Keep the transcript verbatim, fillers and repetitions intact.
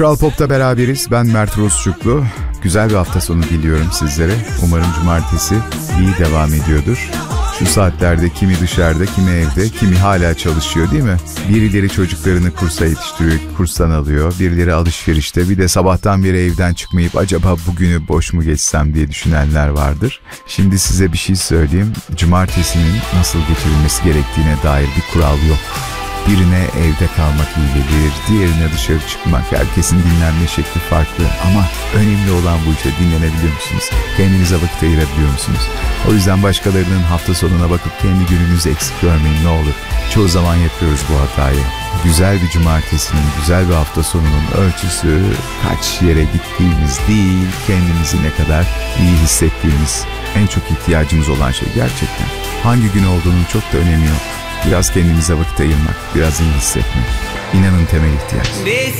Kral Pop'ta beraberiz. Ben Mert Rusçuklu. Güzel bir hafta sonu diliyorum sizlere. Umarım cumartesi iyi devam ediyordur. Şu saatlerde kimi dışarıda, kimi evde, kimi hala çalışıyor değil mi? Birileri çocuklarını kursa yetiştiriyor, kurstan alıyor. Birileri alışverişte. Bir de sabahtan beri evden çıkmayıp acaba bugünü boş mu geçsem diye düşünenler vardır. Şimdi size bir şey söyleyeyim. Cumartesinin nasıl geçirilmesi gerektiğine dair bir kural yok. Birine evde kalmak iyi gelir, diğerine dışarı çıkmak. Herkesin dinlenme şekli farklı ama önemli olan bu işte, dinlenebiliyor musunuz? Kendinize vakit ayırabiliyor musunuz? O yüzden başkalarının hafta sonuna bakıp kendi gününüzü eksik görmeyin ne olur. Çoğu zaman yapıyoruz bu hatayı. Güzel bir cumartesinin, güzel bir hafta sonunun ölçüsü kaç yere gittiğimiz değil, kendimizi ne kadar iyi hissettiğimiz. En çok ihtiyacımız olan şey gerçekten. Hangi gün olduğunun çok da önemi yok. Biraz kendimize vakit ayırmak, biraz iyi hissetmek. İnanın temel ihtiyaç.